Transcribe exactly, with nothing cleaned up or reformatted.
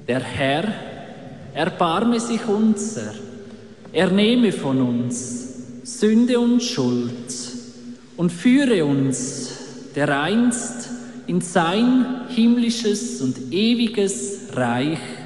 Der Herr erbarme sich unser, er nehme von uns Sünde und Schuld und führe uns dereinst in sein himmlisches und ewiges Reich.